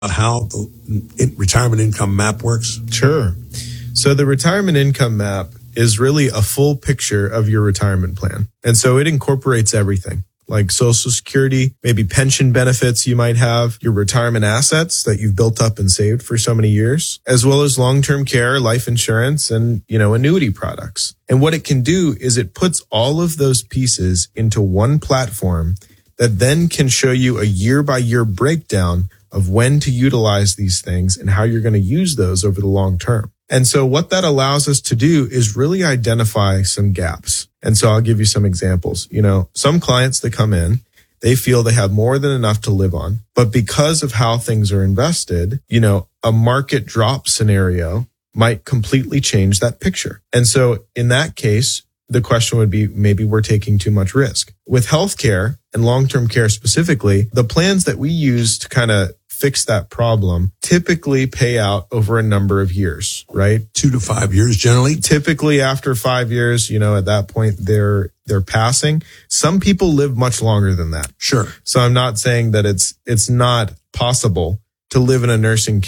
how the retirement income map works? Sure. So the retirement income map is really a full picture of your retirement plan. And so it incorporates everything like Social Security, maybe pension benefits you might have, your retirement assets that you've built up and saved for so many years, as well as long-term care, life insurance, and, annuity products. And what it can do is it puts all of those pieces into one platform that then can show you a year-by-year breakdown of when to utilize these things and how you're going to use those over the long term. And so what that allows us to do is really identify some gaps. And so I'll give you some examples. Some clients that come in, they feel they have more than enough to live on. But because of how things are invested, a market drop scenario might completely change that picture. And so in that case, the question would be, maybe we're taking too much risk. With healthcare and long-term care specifically, the plans that we use to kind of fix that problem typically pay out over a number of years, right? 2 to 5 years generally. Typically after 5 years, at that point they're passing. Some people live much longer than that. Sure. So I'm not saying that it's not possible to live in a nursing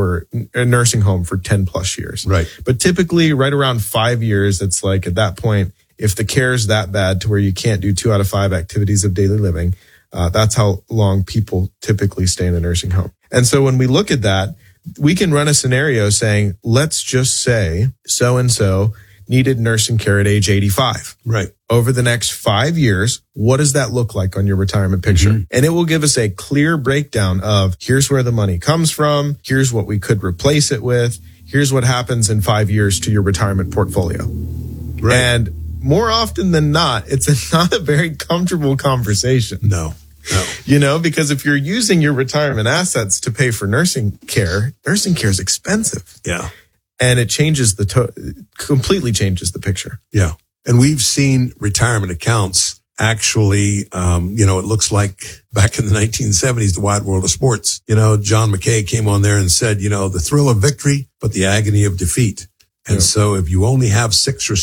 home for 10 plus years. Right. But typically right around 5 years, it's like at that point, if the care is that bad to where you can't do 2 out of 5 activities of daily living, that's how long people typically stay in a nursing home. And so when we look at that, we can run a scenario saying, let's just say so-and-so needed nursing care at age 85. Right. Over the next 5 years, what does that look like on your retirement picture? Mm-hmm. And it will give us a clear breakdown of here's where the money comes from. Here's what we could replace it with. Here's what happens in 5 years to your retirement portfolio. Right. And more often than not, it's not a very comfortable conversation. No. Because if you're using your retirement assets to pay for nursing care is expensive. Yeah. And it changes completely changes the picture. Yeah. And we've seen retirement accounts actually, it looks like back in the 1970s, the wide world of sports, John McKay came on there and said, the thrill of victory, but the agony of defeat. And so if you only have 600,000 or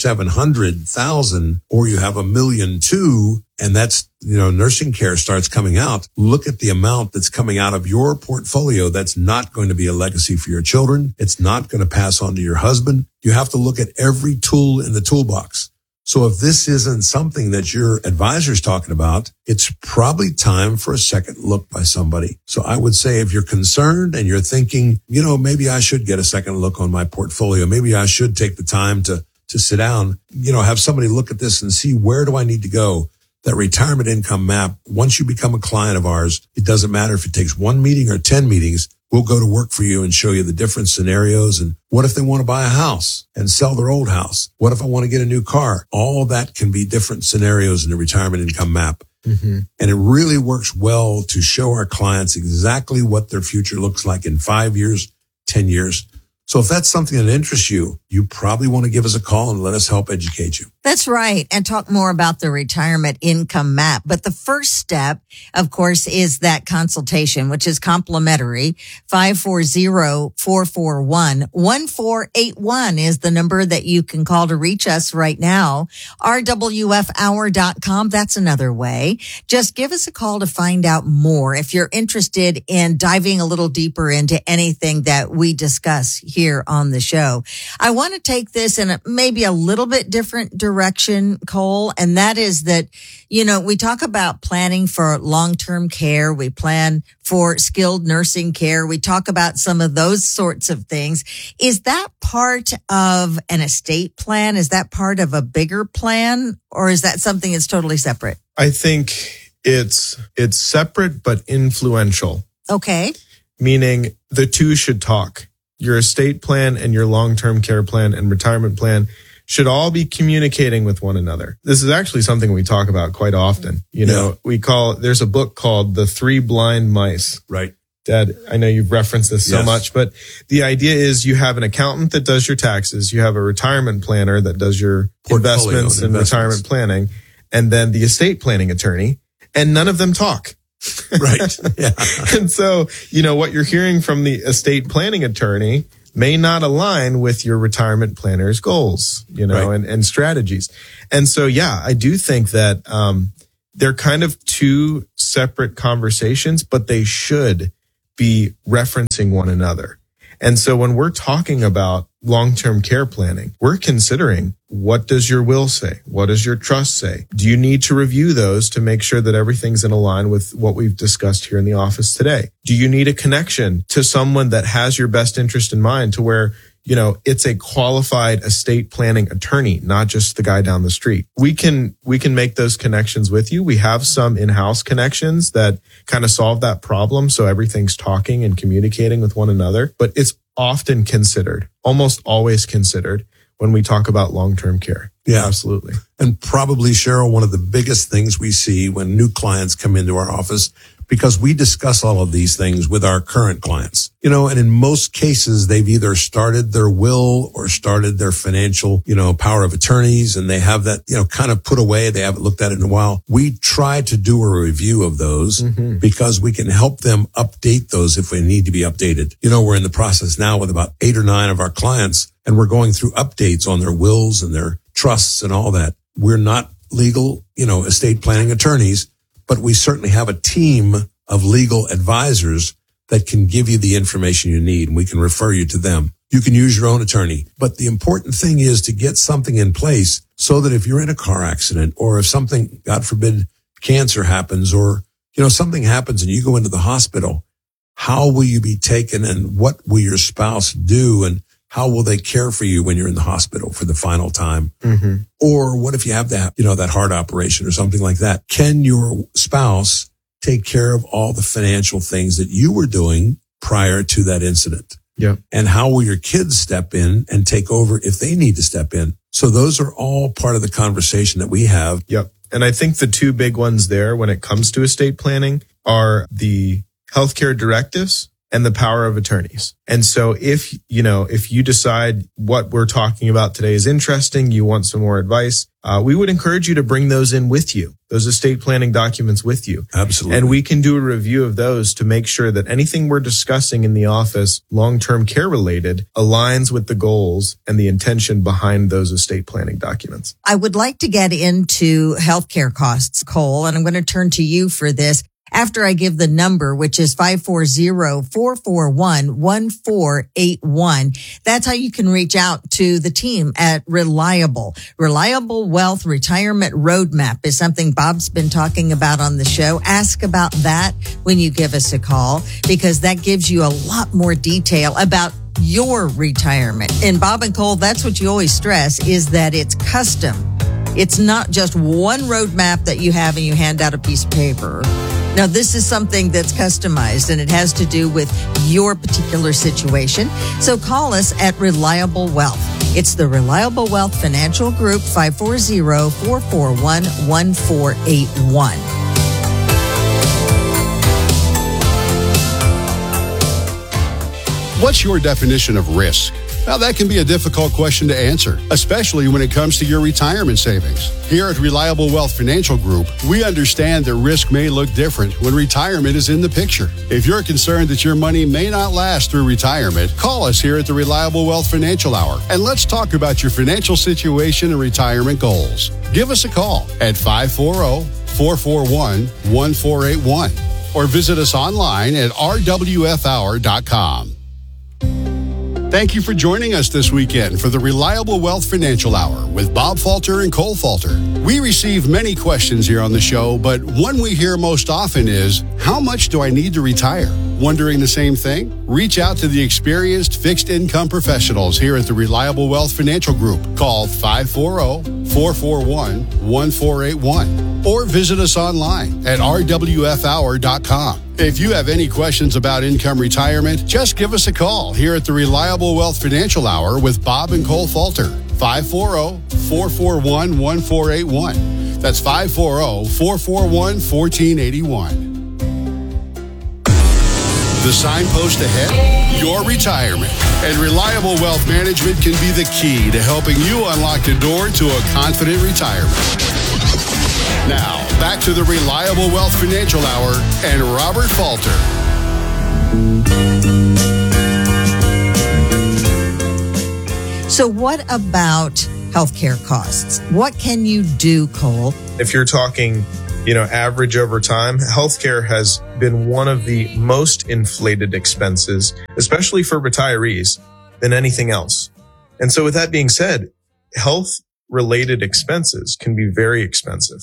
700,000, or you have 1.2 million, and that's, nursing care starts coming out, look at the amount that's coming out of your portfolio. That's not going to be a legacy for your children. It's not going to pass on to your husband. You have to look at every tool in the toolbox. So if this isn't something that your advisor's talking about, it's probably time for a second look by somebody. So I would say if you're concerned and you're thinking, maybe I should get a second look on my portfolio. Maybe I should take the time to sit down, have somebody look at this and see, where do I need to go? That retirement income map, once you become a client of ours, it doesn't matter if it takes 1 meeting or 10 meetings. We'll go to work for you and show you the different scenarios. And what if they want to buy a house and sell their old house? What if I want to get a new car? All that can be different scenarios in the retirement income map. Mm-hmm. And it really works well to show our clients exactly what their future looks like in 5 years, 10 years. So if that's something that interests you, you probably want to give us a call and let us help educate you. That's right. And talk more about the retirement income map. But the first step, of course, is that consultation, which is complimentary. 540-441-1481 is the number that you can call to reach us right now. rwfhour.com. That's another way. Just give us a call to find out more if you're interested in diving a little deeper into anything that we discuss here on the show. I want to take this in maybe a little bit different direction, Cole, and that is that, we talk about planning for long-term care. We plan for skilled nursing care. We talk about some of those sorts of things. Is that part of an estate plan? Is that part of a bigger plan? Or is that something that's totally separate? I think it's separate but influential. Okay. Meaning the two should talk. Your estate plan and your long-term care plan and retirement plan should all be communicating with one another. This is actually something we talk about quite often. There's a book called The Three Blind Mice. Right. Dad, I know you've referenced this so much, but the idea is you have an accountant that does your taxes. You have a retirement planner that does your investments and retirement planning, and then the estate planning attorney, and none of them talk. Right. Yeah. And so, what you're hearing from the estate planning attorney may not align with your retirement planner's goals, right, and strategies. And so, I do think that they're kind of two separate conversations, but they should be referencing one another. And so when we're talking about long-term care planning, we're considering, what does your will say? What does your trust say? Do you need to review those to make sure that everything's in line with what we've discussed here in the office today? Do you need a connection to someone that has your best interest in mind, to where, it's a qualified estate planning attorney, not just the guy down the street? We can make those connections with you. We have some in-house connections that kind of solve that problem, so everything's talking and communicating with one another. But it's often considered, almost always considered, when we talk about long-term care. Yeah, absolutely. And probably, Cheryl, one of the biggest things we see when new clients come into our office, because we discuss all of these things with our current clients, and in most cases, they've either started their will or started their financial, power of attorneys, and they have that, kind of put away. They haven't looked at it in a while. We try to do a review of those because we can help them update those if they need to be updated. We're in the process now with about 8 or 9 of our clients, and we're going through updates on their wills and their trusts and all that. We're not legal, estate planning attorneys, but we certainly have a team of legal advisors that can give you the information you need, and we can refer you to them. You can use your own attorney. But the important thing is to get something in place so that if you're in a car accident, or if something, God forbid, cancer happens, or, something happens and you go into the hospital, how will you be taken, and what will your spouse do, and how will they care for you when you're in the hospital for the final time? Or what if you have that, that heart operation or something like that? Can your spouse take care of all the financial things that you were doing prior to that incident? Yeah. And how will your kids step in and take over if they need to step in? So those are all part of the conversation that we have. Yep. And I think the 2 big ones there when it comes to estate planning are the healthcare directives and the power of attorneys. And so if you decide what we're talking about today is interesting, you want some more advice, we would encourage you to bring those in with you, those estate planning documents with you. Absolutely. And we can do a review of those to make sure that anything we're discussing in the office, long-term care related, aligns with the goals and the intention behind those estate planning documents. I would like to get into healthcare costs, Cole, and I'm going to turn to you for this after I give the number, which is 540-441-1481. That's how you can reach out to the team at Reliable. Reliable Wealth Retirement Roadmap is something Bob's been talking about on the show. Ask about that when you give us a call, because that gives you a lot more detail about your retirement. And Bob and Cole, that's what you always stress, is that it's custom. It's not just one roadmap that you have and you hand out a piece of paper. Now, this is something that's customized, and it has to do with your particular situation. So call us at Reliable Wealth. It's the Reliable Wealth Financial Group, 540-441-1481. What's your definition of risk? Now, that can be a difficult question to answer, especially when it comes to your retirement savings. Here at Reliable Wealth Financial Group, we understand that risk may look different when retirement is in the picture. If you're concerned that your money may not last through retirement, call us here at the Reliable Wealth Financial Hour, and let's talk about your financial situation and retirement goals. Give us a call at 540-441-1481 or visit us online at rwfhour.com. Thank you for joining us this weekend for the Reliable Wealth Financial Hour with Bob Falter and Cole Falter. We receive many questions here on the show, but one we hear most often is, how much do I need to retire? Wondering the same thing? Reach out to the experienced fixed income professionals here at the Reliable Wealth Financial Group. Call 540-441-1481 or visit us online at rwfhour.com. If you have any questions about income retirement, just give us a call here at the Reliable Wealth Financial Hour with Bob and Cole Falter. 540-441-1481. That's 540-441-1481. The signpost ahead? Your retirement. And Reliable Wealth Management can be the key to helping you unlock the door to a confident retirement. Now, back to the Reliable Wealth Financial Hour and Robert Falter. So what about healthcare costs? What can you do, Cole? If you're talking average over time, healthcare has been one of the most inflated expenses, especially for retirees, than anything else. And so with that being said, health-related expenses can be very expensive.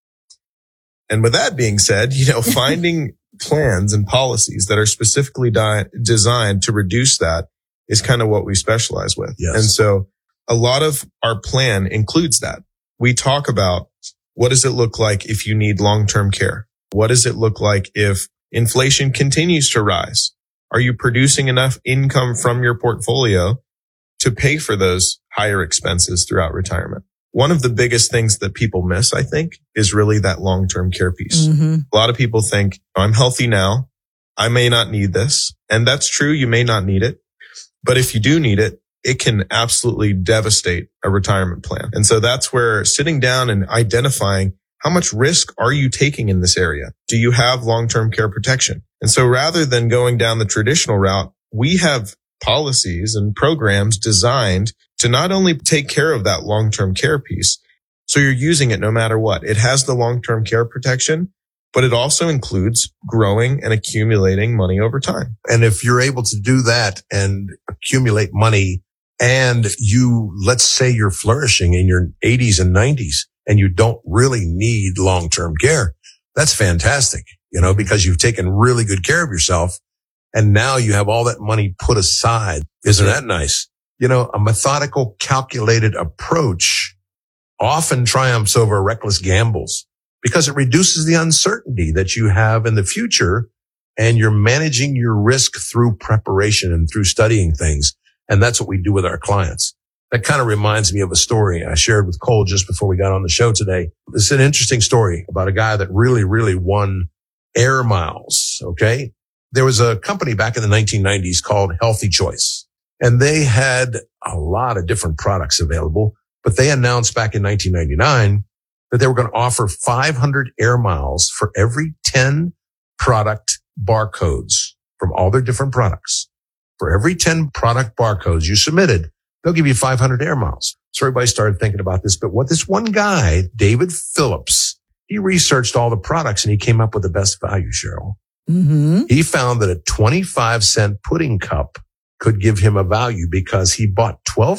And with that being said, finding plans and policies that are specifically designed to reduce that is kind of what we specialize with. Yes. And so a lot of our plan includes that. We talk about, what does it look like if you need long-term care? What does it look like if inflation continues to rise? Are you producing enough income from your portfolio to pay for those higher expenses throughout retirement? One of the biggest things that people miss, I think, is really that long-term care piece. Mm-hmm. A lot of people think, I'm healthy now, I may not need this. And that's true, you may not need it. But if you do need it, it can absolutely devastate a retirement plan. And so that's where sitting down and identifying, how much risk are you taking in this area? Do you have long-term care protection? And so rather than going down the traditional route, we have policies and programs designed to not only take care of that long-term care piece, so you're using it no matter what. It has the long-term care protection, but it also includes growing and accumulating money over time. And if you're able to do that and accumulate money, and let's say you're flourishing in your 80s and 90s and you don't really need long-term care, that's fantastic, because you've taken really good care of yourself and now you have all that money put aside. Isn't that nice? A methodical, calculated approach often triumphs over reckless gambles because it reduces the uncertainty that you have in the future, and you're managing your risk through preparation and through studying things. And that's what we do with our clients. That kind of reminds me of a story I shared with Cole just before we got on the show today. This is an interesting story about a guy that really, really won air miles. Okay. There was a company back in the 1990s called Healthy Choice, and they had a lot of different products available, but they announced back in 1999 that they were going to offer 500 air miles for every 10 product barcodes from all their different products. For every 10 product barcodes you submitted, they'll give you 500 air miles. So everybody started thinking about this. But what this one guy, David Phillips, he researched all the products and he came up with the best value, Cheryl. Mm-hmm. He found that a 25-cent pudding cup could give him a value because he bought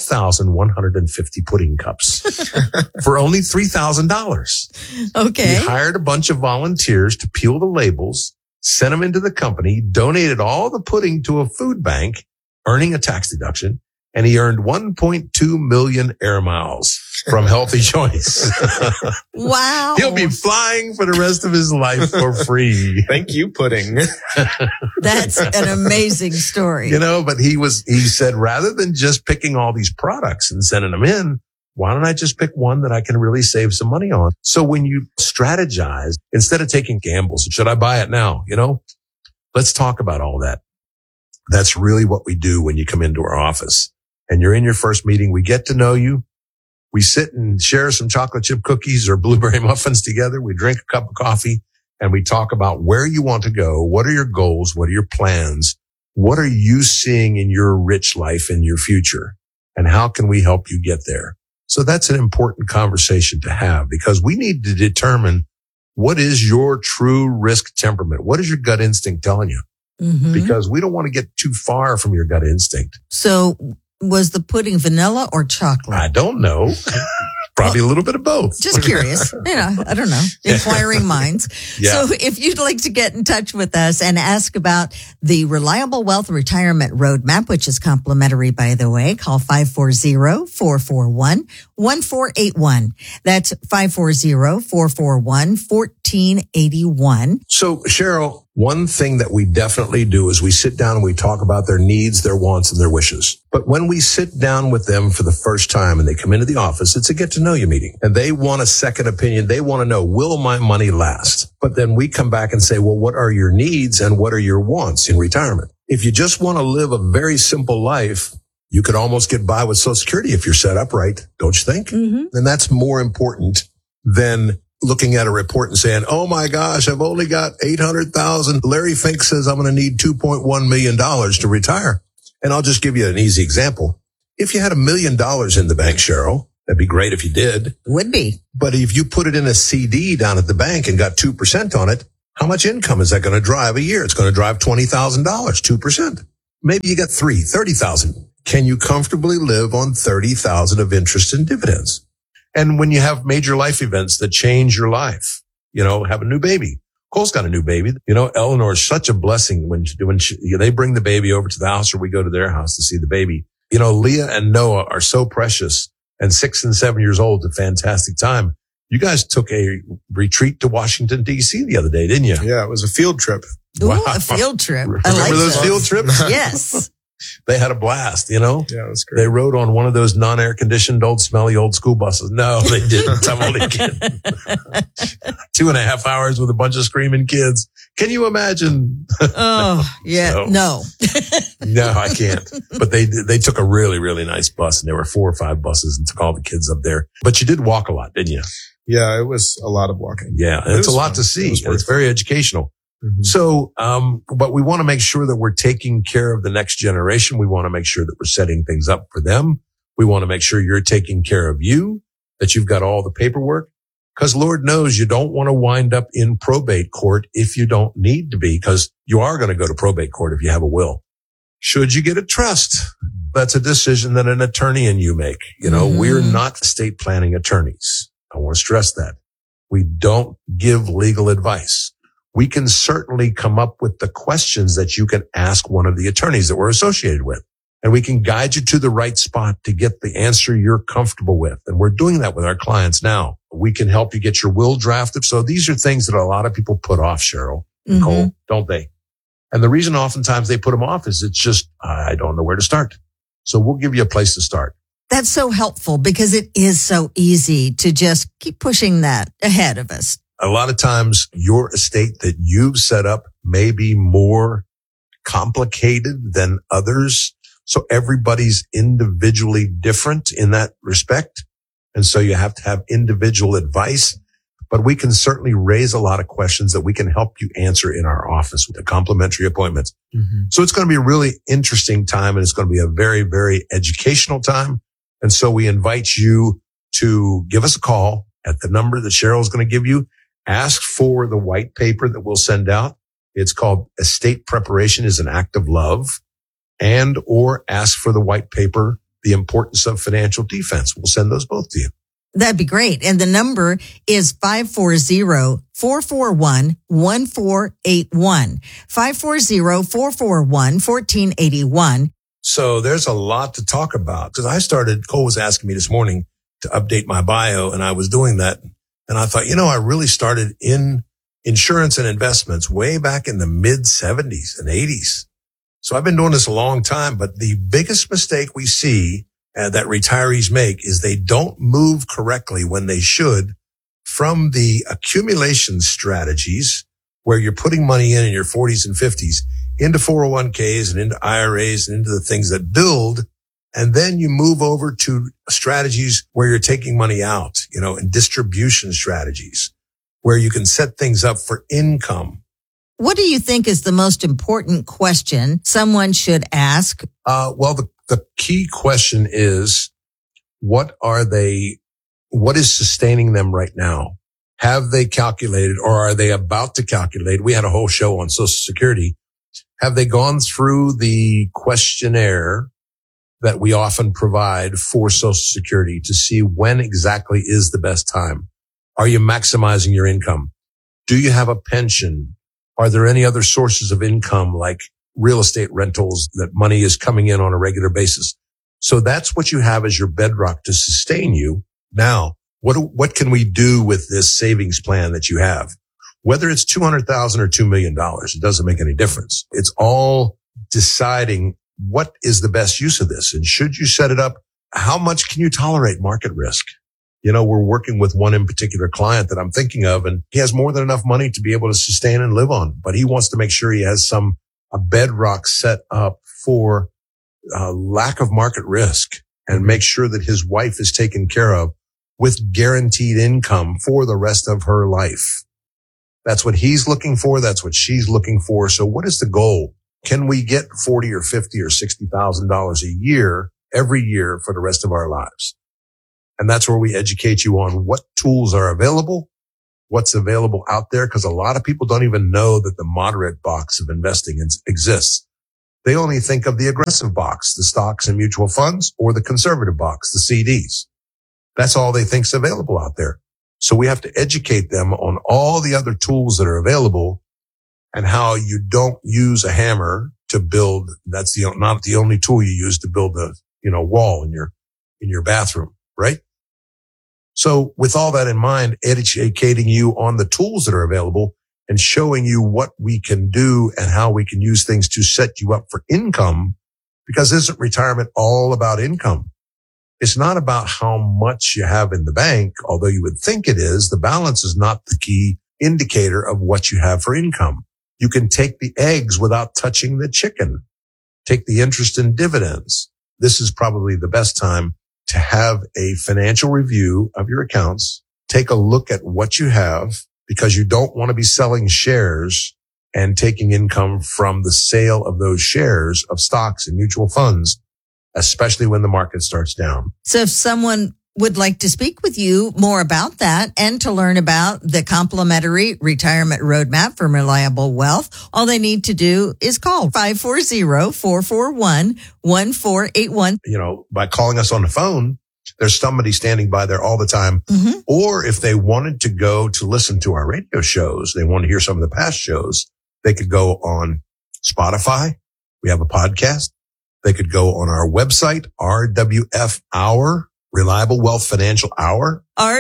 12,150 pudding cups for only $3,000. Okay. He hired a bunch of volunteers to peel the labels, sent them into the company, donated all the pudding to a food bank, earning a tax deduction, and he earned 1.2 million air miles from Healthy Choice. Wow. He'll be flying for the rest of his life for free. Thank you, pudding. That's an amazing story. But he said, rather than just picking all these products and sending them in, why don't I just pick one that I can really save some money on? So when you strategize, instead of taking gambles, should I buy it now? Let's talk about all that. That's really what we do when you come into our office and you're in your first meeting. We get to know you. We sit and share some chocolate chip cookies or blueberry muffins together. We drink a cup of coffee and we talk about where you want to go. What are your goals? What are your plans? What are you seeing in your rich life in your future? And how can we help you get there? So that's an important conversation to have because we need to determine what is your true risk temperament? What is your gut instinct telling you? Mm-hmm. Because we don't want to get too far from your gut instinct. So was the pudding vanilla or chocolate? I don't know. Probably a little bit of both. Just curious. I don't know. Inquiring minds. Yeah. So if you'd like to get in touch with us and ask about the Reliable Wealth Retirement Roadmap, which is complimentary, by the way, call 540-441-1481. That's 540-441-1481. So Cheryl, one thing that we definitely do is we sit down and we talk about their needs, their wants, and their wishes. But when we sit down with them for the first time and they come into the office, it's a get to know you meeting. And they want a second opinion. They want to know, will my money last? But then we come back and say, well, what are your needs and what are your wants in retirement? If you just want to live a very simple life, you could almost get by with Social Security if you're set up right, don't you think? Mm-hmm. And that's more important than looking at a report and saying, oh my gosh, I've only got 800,000. Larry Fink says I'm going to need $2.1 million to retire. And I'll just give you an easy example. If you had $1 million in the bank, Cheryl, That'd be great if you did. Would be. But if you put it in a CD down at the bank and got 2% on it, how much income is that going to drive a year? It's going to drive $20,000, 2%. Maybe you got $30,000. Can you comfortably live on $30,000 of interest and dividends? And when you have major life events that change your life, have a new baby. Cole's got a new baby. Eleanor is such a blessing when they bring the baby over to the house or we go to their house to see the baby. Leah and Noah are so precious, and 6 and 7 years old, a fantastic time. You guys took a retreat to Washington, D.C. the other day, didn't you? Yeah, it was a field trip. Ooh, a field trip. Remember those field trips? Yes. They had a blast, Yeah, it was great. They rode on one of those non-air conditioned, old, smelly, old school buses. No, they didn't. I'm only kidding. 2.5 hours with a bunch of screaming kids. Can you imagine? Oh, yeah. No. No, I can't. But they took a really, really nice bus, and there were 4 or 5 buses and took all the kids up there. But you did walk a lot, didn't you? Yeah, it was a lot of walking. Yeah, and it's a lot to see. It's very educational. Mm-hmm. So, but we want to make sure that we're taking care of the next generation. We want to make sure that we're setting things up for them. We want to make sure you're taking care of you, that you've got all the paperwork. Because Lord knows you don't want to wind up in probate court if you don't need to be, because you are going to go to probate court if you have a will. Should you get a trust? That's a decision that an attorney and you make. We're not estate planning attorneys. I want to stress that. We don't give legal advice. We can certainly come up with the questions that you can ask one of the attorneys that we're associated with. And we can guide you to the right spot to get the answer you're comfortable with. And we're doing that with our clients now. We can help you get your will drafted. So these are things that a lot of people put off, Cheryl, Cole, don't they? And the reason oftentimes they put them off is it's just, I don't know where to start. So we'll give you a place to start. That's so helpful because it is so easy to just keep pushing that ahead of us. A lot of times your estate that you've set up may be more complicated than others. So everybody's individually different in that respect. And so you have to have individual advice, but we can certainly raise a lot of questions that we can help you answer in our office with a complimentary appointment. Mm-hmm. So it's going to be a really interesting time, and it's going to be a very, very educational time. And so we invite you to give us a call at the number that Cheryl's going to give you. Ask for the white paper that we'll send out. It's called Estate Preparation is an Act of Love, and or ask for the white paper, The Importance of Financial Defense. We'll send those both to you. That'd be great. And the number is 540-441-1481. 540-441-1481. So there's a lot to talk about, because Cole was asking me this morning to update my bio, and I was doing that. And I thought, I really started in insurance and investments way back in the mid 70s and 80s. So I've been doing this a long time, but the biggest mistake we see that retirees make is they don't move correctly when they should from the accumulation strategies where you're putting money in your 40s and 50s into 401ks and into IRAs and into the things that build. And then you move over to strategies where you're taking money out, and distribution strategies where you can set things up for income. What do you think is the most important question someone should ask? Well, the key question is, what is sustaining them right now? Have they calculated, or are they about to calculate? We had a whole show on Social Security. Have they gone through the questionnaire that we often provide for Social Security to see when exactly is the best time? Are you maximizing your income? Do you have a pension? Are there any other sources of income like real estate rentals that money is coming in on a regular basis? So that's what you have as your bedrock to sustain you. Now, what can we do with this savings plan that you have? Whether it's $200,000 or $2 million, it doesn't make any difference. It's all deciding what is the best use of this. And should you set it up, how much can you tolerate market risk? We're working with one in particular client that I'm thinking of, and he has more than enough money to be able to sustain and live on, but he wants to make sure he has a bedrock set up for lack of market risk, and make sure that his wife is taken care of with guaranteed income for the rest of her life. That's what he's looking for. That's what she's looking for. So what is the goal? Can we get $40 or $50 or $60,000 a year every year for the rest of our lives? And that's where we educate you on what tools are available, what's available out there, because a lot of people don't even know that the moderate box of investing exists. They only think of the aggressive box, the stocks and mutual funds, or the conservative box, the CDs. That's all they think's available out there. So we have to educate them on all the other tools that are available and how you don't use a hammer to build. That's not the only tool you use to build a, wall in your bathroom, right? So with all that in mind, educating you on the tools that are available and showing you what we can do and how we can use things to set you up for income, because isn't retirement all about income? It's not about how much you have in the bank, although you would think it is. The balance is not the key indicator of what you have for income. You can take the eggs without touching the chicken. Take the interest in dividends. This is probably the best time to have a financial review of your accounts. Take a look at what you have, because you don't want to be selling shares and taking income from the sale of those shares of stocks and mutual funds, especially when the market starts down. So if someone would like to speak with you more about that and to learn about the complimentary retirement roadmap from Reliable Wealth, all they need to do is call 540-441-1481. By calling us on the phone, there's somebody standing by there all the time. Mm-hmm. Or if they wanted to go to listen to our radio shows, they want to hear some of the past shows, they could go on Spotify. We have a podcast. They could go on our website, RWF Hour, Reliable Wealth Financial Hour.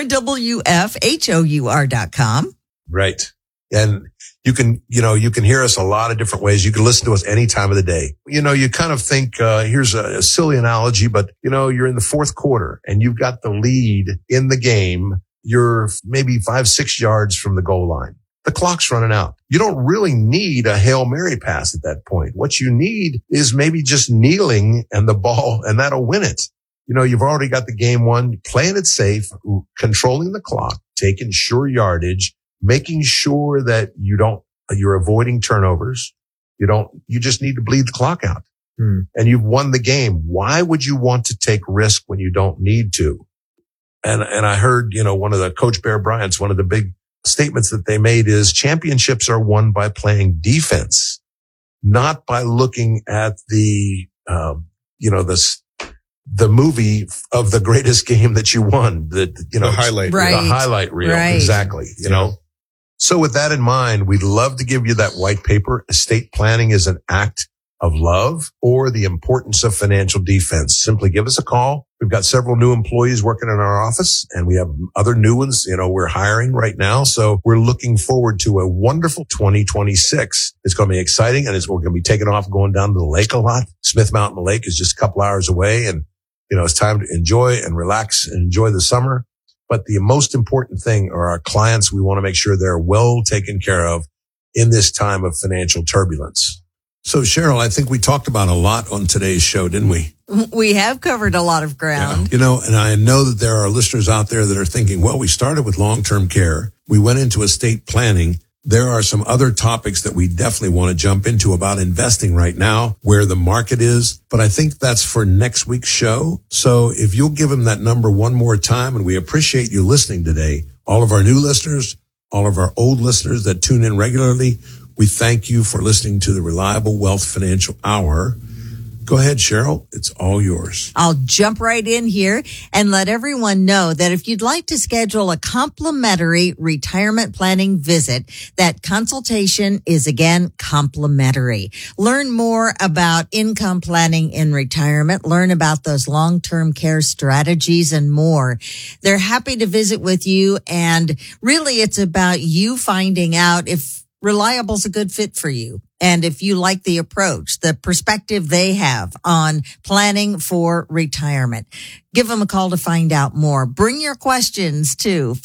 RWFHOUR.com. Right. And you can hear us a lot of different ways. You can listen to us any time of the day. You kind of think, here's a silly analogy, but you're in the fourth quarter and you've got the lead in the game. You're maybe 5-6 yards from the goal line. The clock's running out. You don't really need a Hail Mary pass at that point. What you need is maybe just kneeling and the ball, and that'll win it. You've already got the game won, playing it safe, controlling the clock, taking sure yardage, making sure that you're avoiding turnovers. You just need to bleed the clock out. And you've won the game. Why would you want to take risk when you don't need to? And I heard, one of the Coach Bear Bryant's, one of the big statements that they made is championships are won by playing defense, not by looking at the movie of the greatest game that you won, the highlight, right. The highlight reel. Right. Exactly. So with that in mind, we'd love to give you that white paper. Estate planning is an act of love, or the importance of financial defense. Simply give us a call. We've got several new employees working in our office, and we have other new ones. We're hiring right now. So we're looking forward to a wonderful 2026. It's going to be exciting, and we're going to be taking off going down to the lake a lot. Smith Mountain Lake is just a couple hours away, and it's time to enjoy and relax and enjoy the summer. But the most important thing are our clients. We want to make sure they're well taken care of in this time of financial turbulence. So, Cheryl, I think we talked about a lot on today's show, didn't we? We have covered a lot of ground. Yeah. And I know that there are listeners out there that are thinking, well, we started with long-term care. We went into estate planning. There are some other topics that we definitely want to jump into about investing right now, where the market is. But I think that's for next week's show. So if you'll give them that number one more time, and we appreciate you listening today, all of our new listeners, all of our old listeners that tune in regularly, we thank you for listening to the Reliable Wealth Financial Hour. Go ahead, Cheryl. It's all yours. I'll jump right in here and let everyone know that if you'd like to schedule a complimentary retirement planning visit, that consultation is again complimentary. Learn more about income planning in retirement, learn about those long-term care strategies and more. They're happy to visit with you, and really it's about you finding out if Reliable's a good fit for you. And if you like the approach, the perspective they have on planning for retirement, give them a call to find out more. Bring your questions to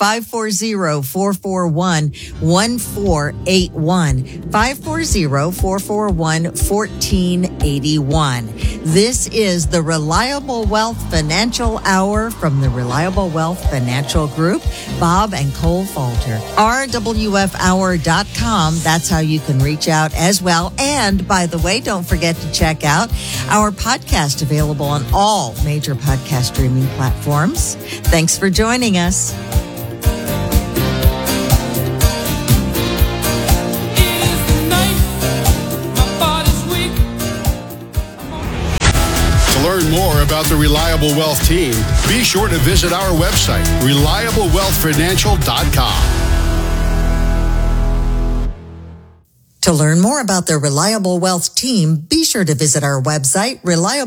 540-441-1481, 540-441-1481. This is the Reliable Wealth Financial Hour from the Reliable Wealth Financial Group. Bob and Cole Falter. RWFhour.com. That's how you can reach out as well. And by the way, don't forget to check out our podcast available on all major podcast streaming platforms. Thanks for joining us. To learn more about the Reliable Wealth team, be sure to visit our website, ReliableWealthFinancial.com. To learn more about the Reliable Wealth team, be sure to visit our website,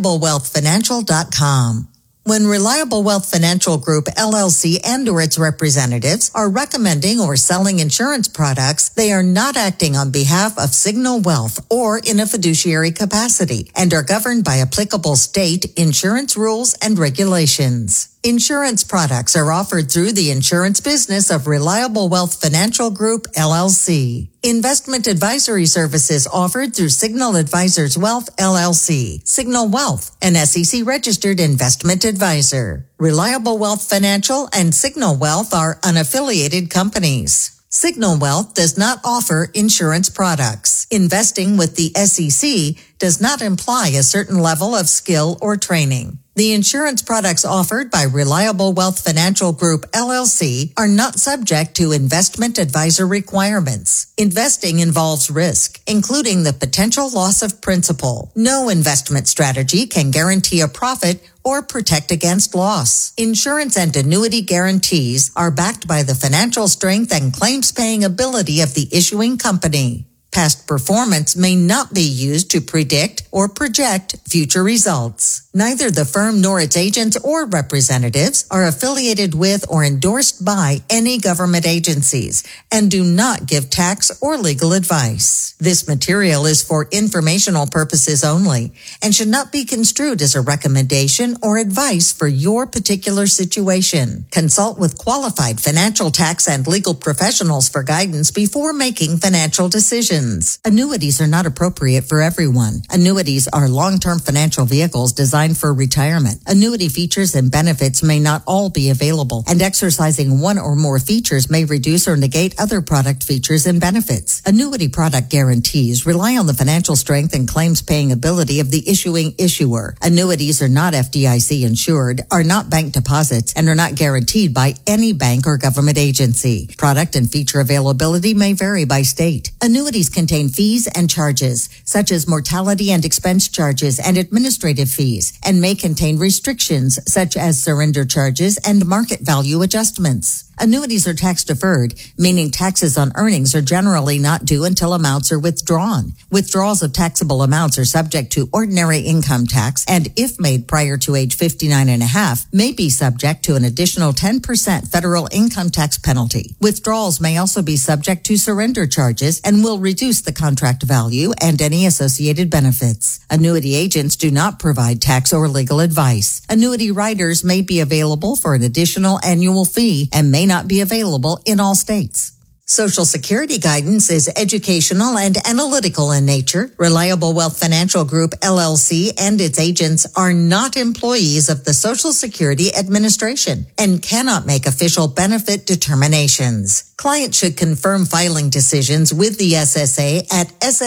ReliableWealthFinancial.com. When Reliable Wealth Financial Group, LLC, and or its representatives are recommending or selling insurance products, they are not acting on behalf of Signal Wealth or in a fiduciary capacity and are governed by applicable state insurance rules and regulations. Insurance products are offered through the insurance business of Reliable Wealth Financial Group, LLC. Investment advisory services offered through Signal Advisors Wealth, LLC. Signal Wealth, an SEC-registered investment advisor. Reliable Wealth Financial and Signal Wealth are unaffiliated companies. Signal Wealth does not offer insurance products. Investing with the SEC does not imply a certain level of skill or training. The insurance products offered by Reliable Wealth Financial Group, LLC, are not subject to investment advisor requirements. Investing involves risk, including the potential loss of principal. No investment strategy can guarantee a profit or protect against loss. Insurance and annuity guarantees are backed by the financial strength and claims-paying ability of the issuing company. Past performance may not be used to predict or project future results. Neither the firm nor its agents or representatives are affiliated with or endorsed by any government agencies and do not give tax or legal advice. This material is for informational purposes only and should not be construed as a recommendation or advice for your particular situation. Consult with qualified financial, tax, and legal professionals for guidance before making financial decisions. Annuities are not appropriate for everyone. Annuities are long-term financial vehicles designed for retirement. Annuity features and benefits may not all be available, and exercising one or more features may reduce or negate other product features and benefits. Annuity product guarantees rely on the financial strength and claims-paying ability of the issuing issuer. Annuities are not FDIC insured, are not bank deposits, and are not guaranteed by any bank or government agency. Product and feature availability may vary by state. Annuities contain fees and charges, such as mortality and expense charges and administrative fees, and may contain restrictions, such as surrender charges and market value adjustments. Annuities are tax deferred, meaning taxes on earnings are generally not due until amounts are withdrawn. Withdrawals of taxable amounts are subject to ordinary income tax and, if made prior to age 59 and a half, may be subject to an additional 10% federal income tax penalty. Withdrawals may also be subject to surrender charges and will reduce the contract value and any associated benefits. Annuity agents do not provide tax or legal advice. Annuity riders may be available for an additional annual fee and may not be available in all states. Social Security guidance is educational and analytical in nature. Reliable Wealth Financial Group, LLC, and its agents are not employees of the Social Security Administration and cannot make official benefit determinations. Clients should confirm filing decisions with the SSA at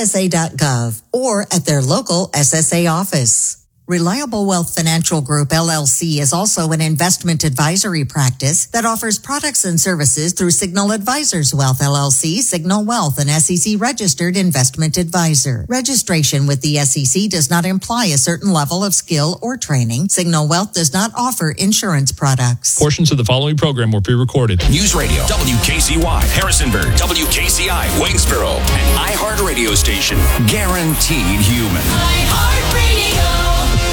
ssa.gov or at their local SSA office. Reliable Wealth Financial Group, LLC is also an investment advisory practice that offers products and services through Signal Advisors Wealth, LLC, Signal Wealth, an SEC-registered investment advisor. Registration with the SEC does not imply a certain level of skill or training. Signal Wealth does not offer insurance products. Portions of the following program were pre-recorded. News Radio, WKCY, Harrisonburg, WKCI, Waynesboro, an iHeartRadio station, guaranteed human. iHeartRadio.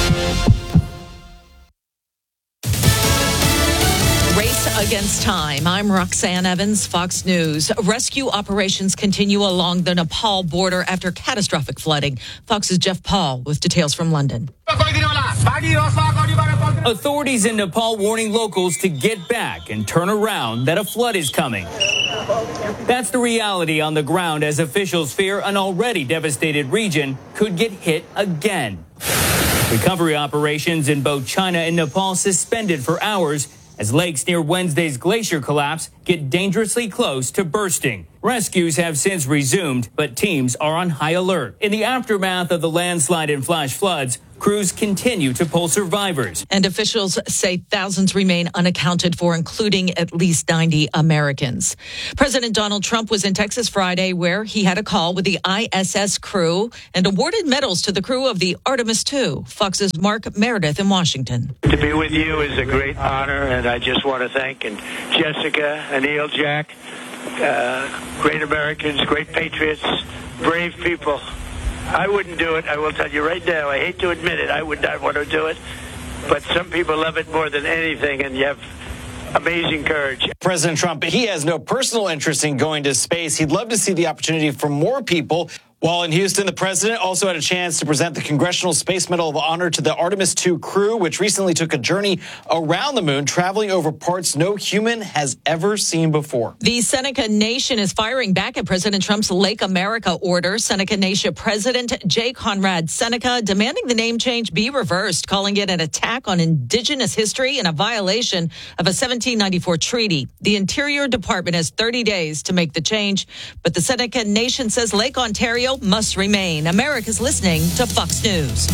Race against time. I'm Roxanne Evans, Fox News. Rescue operations continue along the Nepal border after catastrophic flooding. Fox's Jeff Paul with details from London. Authorities in Nepal warning locals to get back and turn around, that a flood is coming. That's the reality on the ground as officials fear an already devastated region could get hit again. Recovery operations in both China and Nepal suspended for hours as lakes near Wednesday's glacier collapse get dangerously close to bursting. Rescues have since resumed, but teams are on high alert. In the aftermath of the landslide and flash floods, crews continue to pull survivors. And officials say thousands remain unaccounted for, including at least 90 Americans. President Donald Trump was in Texas Friday, where he had a call with the ISS crew and awarded medals to the crew of the Artemis II. Fox's Mark Meredith in Washington. To be with you is a great honor, and I just want to thank Jessica, Anil, Jack, great Americans, great patriots, brave people. I wouldn't do it. I will tell you right now. I hate to admit it. I would not want to do it. But some people love it more than anything, and you have amazing courage. President Trump, he has no personal interest in going to space. He'd love to see the opportunity for more people. While in Houston, the president also had a chance to present the Congressional Space Medal of Honor to the Artemis II crew, which recently took a journey around the moon, traveling over parts no human has ever seen before. The Seneca Nation is firing back at President Trump's Lake America order. Seneca Nation President J. Conrad Seneca demanding the name change be reversed, calling it an attack on indigenous history and a violation of a 1794 treaty. The Interior Department has 30 days to make the change, but the Seneca Nation says Lake Ontario must remain. America's listening to Fox News.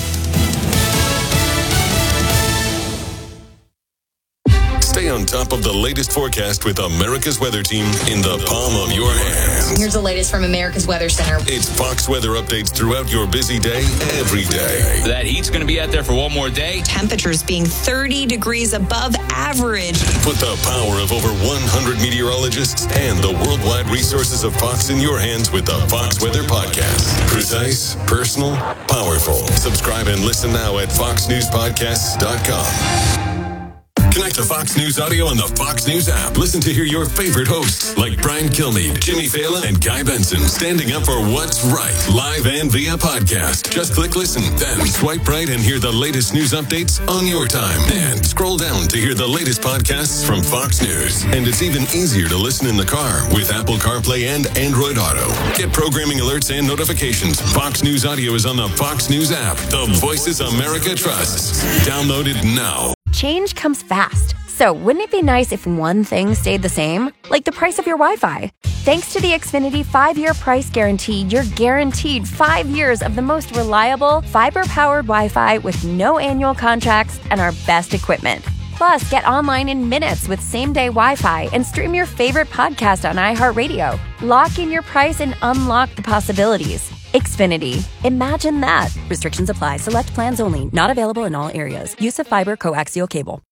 Stay on top of the latest forecast with America's Weather Team in the palm of your hands. Here's the latest from America's Weather Center. It's Fox weather updates throughout your busy day, every day. That heat's going to be out there for one more day. Temperatures being 30 degrees above average. Put the power of over 100 meteorologists and the worldwide resources of Fox in your hands with the Fox Weather Podcast. Precise, personal, powerful. Subscribe and listen now at foxnewspodcasts.com. Connect to Fox News Audio on the Fox News app. Listen to hear your favorite hosts like Brian Kilmeade, Jimmy Fallon, and Guy Benson standing up for what's right, live and via podcast. Just click listen, then swipe right and hear the latest news updates on your time. And scroll down to hear the latest podcasts from Fox News. And it's even easier to listen in the car with Apple CarPlay and Android Auto. Get programming alerts and notifications. Fox News Audio is on the Fox News app. The voices America trusts. Download it now. Change comes fast. So wouldn't it be nice if one thing stayed the same? Like the price of your Wi-Fi. Thanks to the Xfinity 5-year price guarantee, you're guaranteed 5 years of the most reliable, fiber-powered Wi-Fi with no annual contracts and our best equipment. Plus, get online in minutes with same-day Wi-Fi and stream your favorite podcast on iHeartRadio. Lock in your price and unlock the possibilities. Xfinity. Imagine that. Restrictions apply. Select plans only. Not available in all areas. Use of fiber coaxial cable.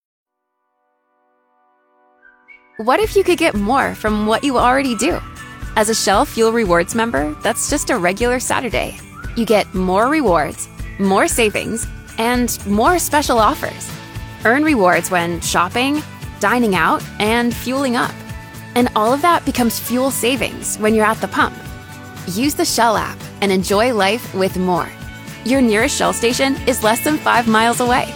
What if you could get more from what you already do? As a Shell Fuel Rewards member, that's just a regular Saturday. You get more rewards, more savings, and more special offers. Earn rewards when shopping, dining out, and fueling up. And all of that becomes fuel savings when you're at the pump. Use the Shell app and enjoy life with more. Your nearest Shell station is less than 5 miles away.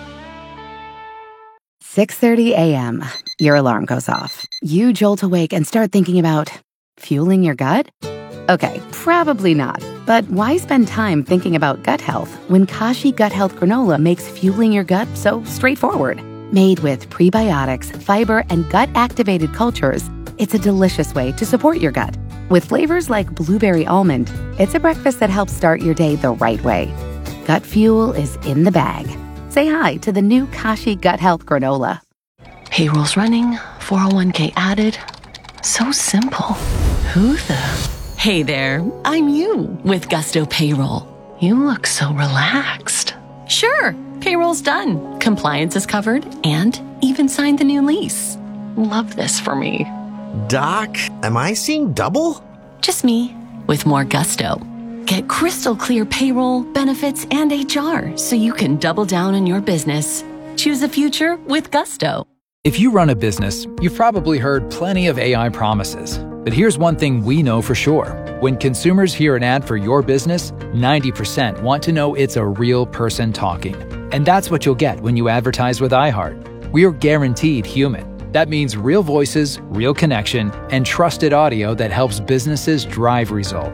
6:30 a.m. Your alarm goes off. You jolt awake and start thinking about fueling your gut? Okay, probably not. But why spend time thinking about gut health when Kashi Gut Health Granola makes fueling your gut so straightforward? Made with prebiotics, fiber, and gut-activated cultures, it's a delicious way to support your gut. With flavors like blueberry almond, it's a breakfast that helps start your day the right way. Gut fuel is in the bag. Say hi to the new Kashi Gut Health Granola. Payroll's running, 401k added. So simple. Who the? Hey there, I'm you with Gusto Payroll. You look so relaxed. Sure, payroll's done. Compliance is covered and even signed the new lease. Love this for me. Doc, am I seeing double? Just me with more gusto. Get crystal clear payroll, benefits, and HR so you can double down on your business. Choose the future with Gusto. If you run a business, you've probably heard plenty of AI promises. But here's one thing we know for sure. When consumers hear an ad for your business, 90% want to know it's a real person talking. And that's what you'll get when you advertise with iHeart. We're guaranteed human. That means real voices, real connection, and trusted audio that helps businesses drive results.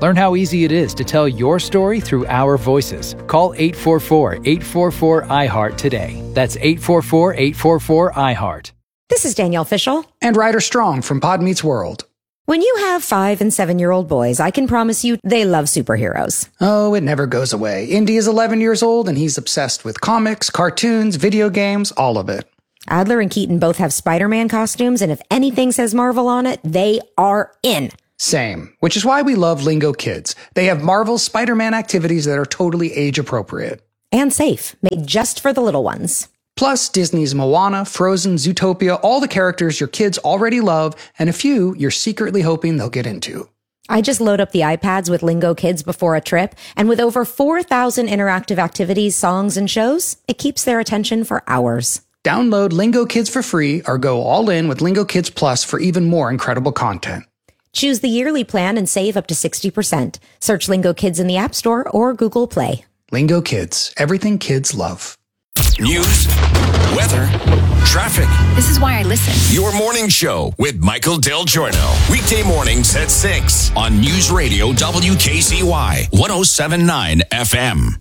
Learn how easy it is to tell your story through our voices. Call 844-844-iHeart today. That's 844-844-iHeart. This is Danielle Fishel. And Ryder Strong from Pod Meets World. When you have 5- and 7-year-old boys, I can promise you they love superheroes. Oh, it never goes away. Indy is 11 years old and he's obsessed with comics, cartoons, video games, all of it. Adler and Keaton both have Spider-Man costumes, and if anything says Marvel on it, they are in. Same, which is why we love Lingo Kids. They have Marvel Spider-Man activities that are totally age appropriate. And safe, made just for the little ones. Plus, Disney's Moana, Frozen, Zootopia, all the characters your kids already love, and a few you're secretly hoping they'll get into. I just load up the iPads with Lingo Kids before a trip, and with over 4,000 interactive activities, songs, and shows, it keeps their attention for hours. Download Lingo Kids for free or go all in with Lingo Kids Plus for even more incredible content. Choose the yearly plan and save up to 60%. Search Lingo Kids in the App Store or Google Play. Lingo Kids, everything kids love. News, weather, traffic. This is why I listen. Your morning show with Michael Del Giorno. Weekday mornings at 6 on News Radio WKCY 107.9 FM.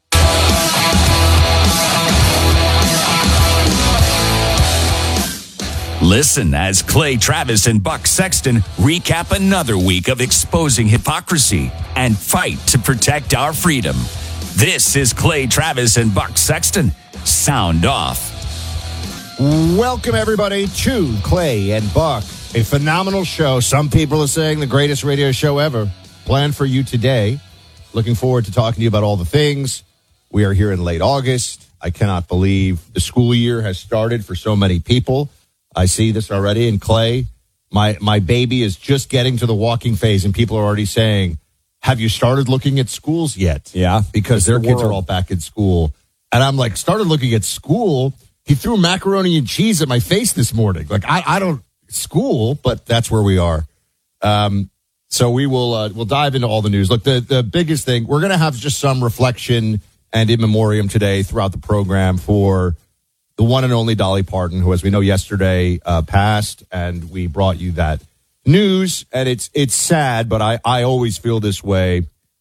Listen as Clay Travis and Buck Sexton recap another week of exposing hypocrisy and fight to protect our freedom. This is Clay Travis and Buck Sexton. Sound off. Welcome, everybody, to Clay and Buck, a phenomenal show. Some people are saying the greatest radio show ever. Planned for you today. Looking forward to talking to you about all the things. We are here in late August. I cannot believe the school year has started for so many people. I see this already. And Clay, my baby is just getting to the walking phase, and people are already saying, have you started looking at schools yet? Yeah. Because their kids are all back in school. And I'm like, started looking at school? He threw macaroni and cheese at my face this morning. Like, I don't, school, but that's where we are. So we'll dive into all the news. Look, the biggest thing, we're going to have just some reflection and in memoriam today throughout the program for the one and only Dolly Parton, who, as we know, yesterday passed, and we brought you that news. And it's sad, but I always feel this way,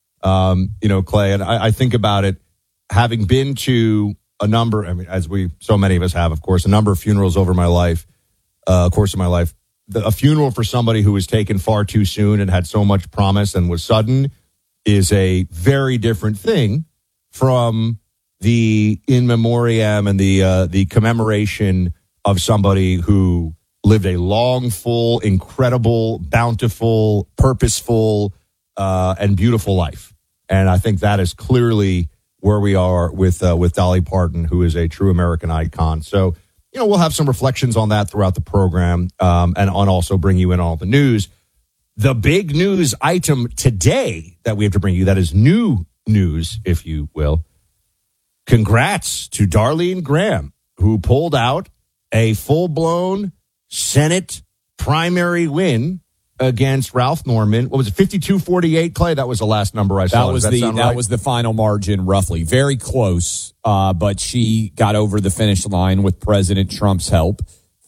Clay, and I think about it, having been to a number, I mean, so many of us have, of course, a number of funerals over my life, course of my life. A funeral for somebody who was taken far too soon and had so much promise and was sudden is a very different thing from the in memoriam and the commemoration of somebody who lived a long, full, incredible, bountiful, purposeful, and beautiful life. And I think that is clearly where we are with Dolly Parton, who is a true American icon. So, we'll have some reflections on that throughout the program, and on also bring you in all the news. The big news item today that we have to bring you, that is new news, if you will. Congrats to Darlene Graham, who pulled out a full-blown Senate primary win against Ralph Norman. What was it, 52-48, Clay? That was the last number I saw. That was the final margin, roughly. Very close, but she got over the finish line with President Trump's help.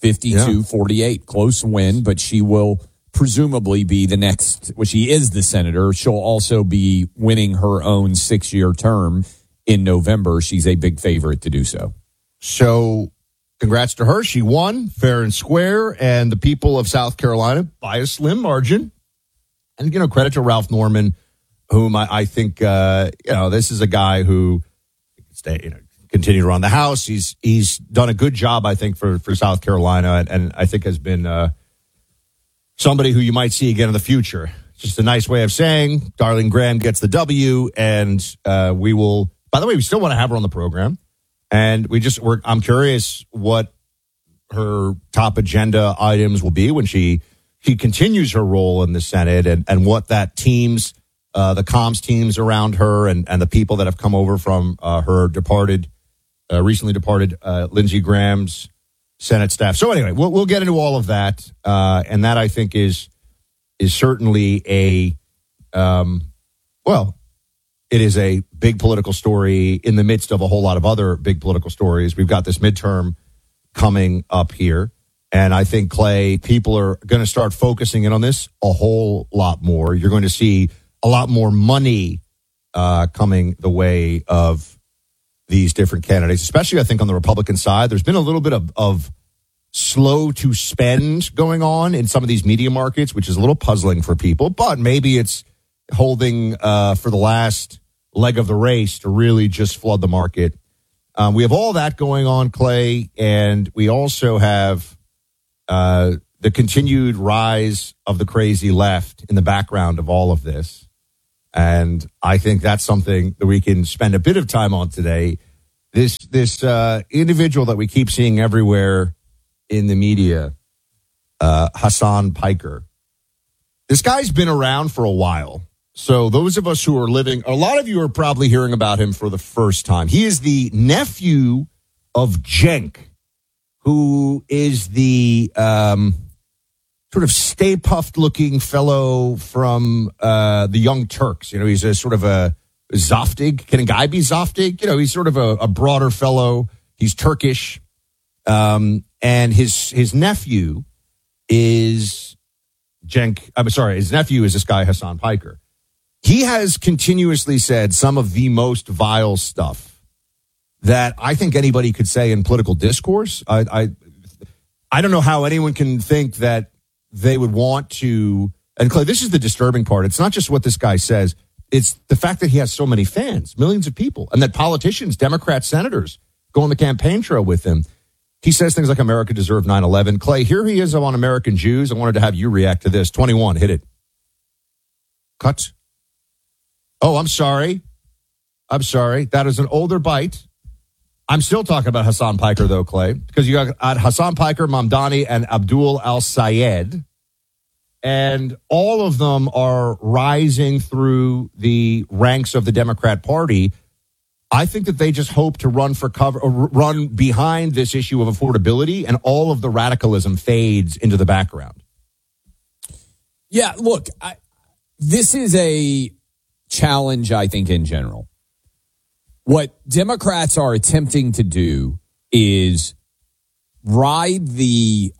52-48, close win, but she will presumably be the next, well, she is the senator. She'll also be winning her own 6-year term in November. She's a big favorite to do so. So congrats to her. She won fair and square, and the people of South Carolina by a slim margin. And, credit to Ralph Norman, whom I think, this is a guy who continue to run the House. He's done a good job, I think, for South Carolina, and I think has been somebody who you might see again in the future. Just a nice way of saying Darlene Graham gets the W, and we will, by the way, we still want to have her on the program. And I'm curious what her top agenda items will be when she continues her role in the Senate, and what that teams, the comms teams around her and the people that have come over from her recently departed Lindsey Graham's Senate staff. So anyway, we'll get into all of that. And that, I think, is certainly it is a big political story in the midst of a whole lot of other big political stories. We've got this midterm coming up here. And I think, Clay, people are going to start focusing in on this a whole lot more. You're going to see a lot more money coming the way of these different candidates, especially I think on the Republican side. There's been a little bit of slow to spend going on in some of these media markets, which is a little puzzling for people, but maybe it's holding for the last leg of the race to really just flood the market. We have all that going on, Clay, and we also have the continued rise of the crazy left in the background of all of this. And I think that's something that we can spend a bit of time on today. This individual that we keep seeing everywhere in the media, Hasan Piker. This guy's been around for a while. So those of us who are living, a lot of you are probably hearing about him for the first time. He is the nephew of Cenk, who is the sort of Stay Puft looking fellow from the Young Turks. You know, he's a sort of a Zoftig. Can a guy be Zoftig? You know, he's sort of a broader fellow. He's Turkish. And his nephew is Cenk. I'm sorry, his nephew is this guy, Hasan Piker. He has continuously said some of the most vile stuff that I think anybody could say in political discourse. I don't know how anyone can think that they would want to. And Clay, this is the disturbing part. It's not just what this guy says. It's the fact that he has so many fans, millions of people, and that politicians, Democrat senators go on the campaign trail with him. He says things like America deserved 9/11. Clay, here he is on American Jews. I wanted to have you react to this. 21, hit it. Cut. Oh, I'm sorry. That is an older bite. I'm still talking about Hasan Piker, though, Clay, because you got Hasan Piker, Mamdani, and Abdul al-Sayed. And all of them are rising through the ranks of the Democrat Party. I think that they just hope to run for cover, or run behind this issue of affordability, and all of the radicalism fades into the background. Yeah, look, this is a challenge, I think, in general. What Democrats are attempting to do is ride the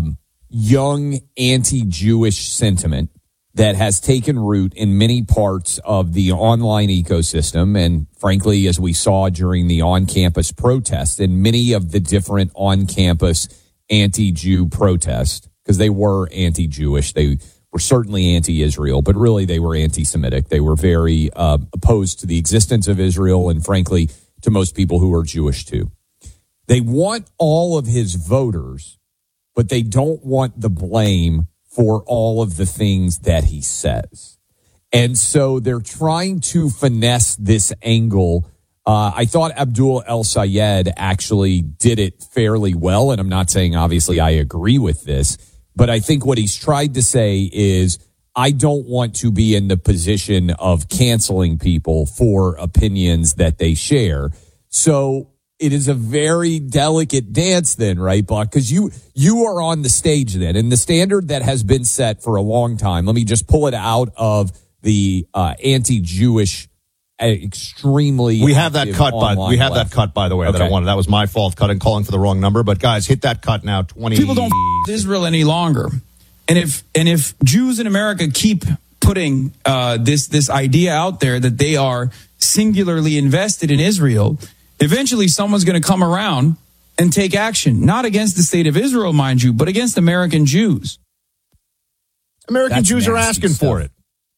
young anti-Jewish sentiment that has taken root in many parts of the online ecosystem. And frankly, as we saw during the on-campus protests and many of the different on-campus anti-Jew protests, because they were anti-Jewish, they were certainly anti-Israel, but really they were anti-Semitic. They were very opposed to the existence of Israel and frankly to most people who are Jewish too. They want all of his voters, but they don't want the blame for all of the things that he says. And so they're trying to finesse this angle. I thought Abdul el-Sayed actually did it fairly well. And I'm not saying, obviously, I agree with this, but I think what he's tried to say is, I don't want to be in the position of canceling people for opinions that they share. So it is a very delicate dance then, right, Buck? Because you are on the stage then, and the standard that has been set for a long time. Let me just pull it out of the anti-Jewish, extremely. We have that cut by the way. Okay. That was my fault, calling for the wrong number. But guys, hit that cut now. 20. People don't Israel any longer, and if Jews in America keep putting this idea out there that they are singularly invested in Israel, eventually someone's going to come around and take action, not against the state of Israel, mind you, but against American Jews. American Jews are asking for it.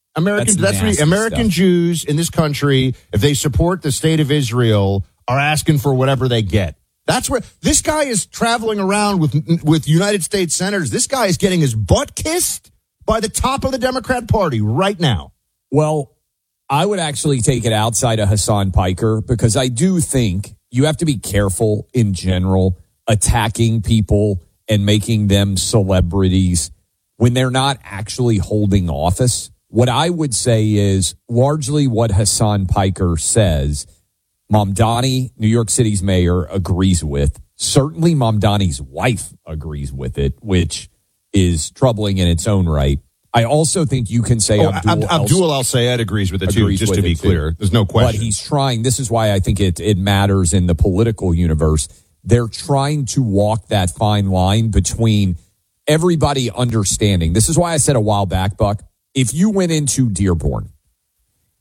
American Jews in this country, if they support the state of Israel, are asking for whatever they get. That's where this guy is traveling around with United States senators. This guy is getting his butt kissed by the top of the Democrat Party right now. Well, I would actually take it outside of Hasan Piker, because I do think you have to be careful in general attacking people and making them celebrities when they're not actually holding office. What I would say is largely what Hasan Piker says, Mamdani, New York City's mayor, agrees with. Certainly Mamdani's wife agrees with it, which is troubling in its own right. I also think you can say Abdul al-Sayed agrees with it too, just to be clear. There's no question. But he's trying. This is why I think it matters in the political universe. They're trying to walk that fine line between everybody understanding. This is why I said a while back, Buck, if you went into Dearborn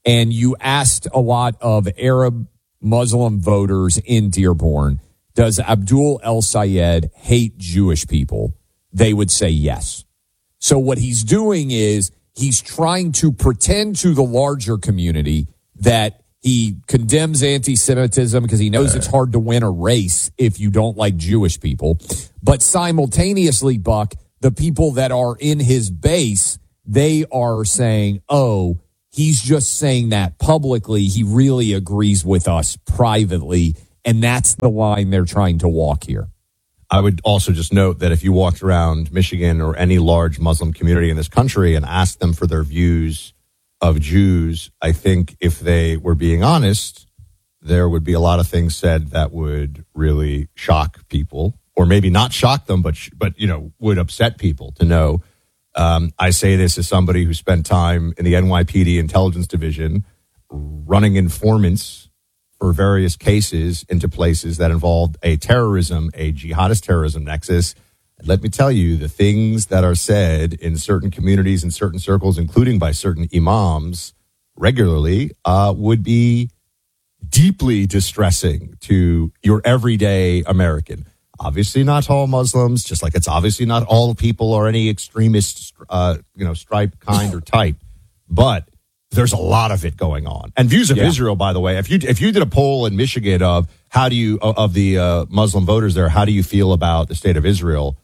and you asked a lot of Arab Muslim voters in Dearborn, does Abdul El Sayed hate Jewish people? They would say yes. So what he's doing is he's trying to pretend to the larger community that he condemns anti-Semitism because he knows it's hard to win a race if you don't like Jewish people. But simultaneously, Buck, the people that are in his base, they are saying, oh, he's just saying that publicly. He really agrees with us privately. And that's the line they're trying to walk here. I would also just note that if you walked around Michigan or any large Muslim community in this country and asked them for their views of Jews, I think if they were being honest, there would be a lot of things said that would really shock people, or maybe not shock them, but would upset people to know. I say this as somebody who spent time in the NYPD Intelligence Division running informants for various cases into places that involved a jihadist terrorism nexus. Let me tell you, the things that are said in certain communities and certain circles, including by certain imams regularly, would be deeply distressing to your everyday American. Obviously not all Muslims, just like it's obviously not all people or any extremist, stripe, kind, or type. But there's a lot of it going on. And views of Israel, by the way, if you did a poll in Michigan of the Muslim voters there, how do you feel about the state of Israel?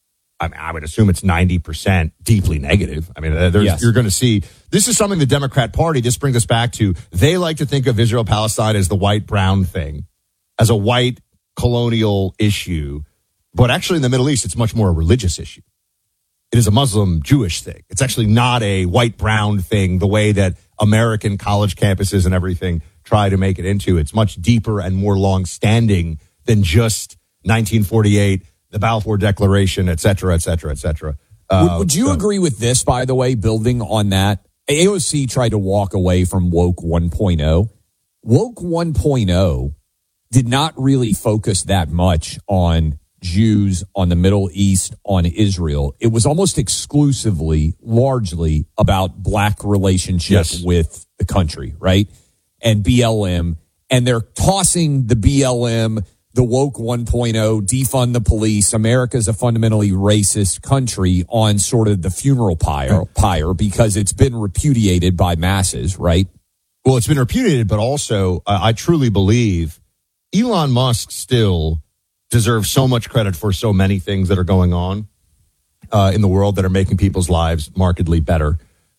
I mean, I would assume it's 90% deeply negative. I mean, you're going to see, this is something the Democrat Party, this brings us back to, they like to think of Israel-Palestine as the white-brown thing, as a white colonial issue. But actually in the Middle East, it's much more a religious issue. It is a Muslim-Jewish thing. It's actually not a white-brown thing the way that American college campuses and everything try to make it into. It's much deeper and more long-standing than just 1948, the Balfour Declaration, et cetera, et cetera, et cetera. Would you agree with this, by the way, building on that? AOC tried to walk away from Woke 1.0. Woke 1.0 did not really focus that much on Jews, on the Middle East, on Israel. It was almost exclusively, largely about black relationship with the country, right? And BLM. And they're tossing the BLM, the Woke 1.0, defund the police, America's a fundamentally racist country on sort of the funeral pyre because it's been repudiated by masses, right? Well, it's been repudiated, but also I truly believe Elon Musk still deserves so much credit for so many things that are going on in the world that are making people's lives markedly better.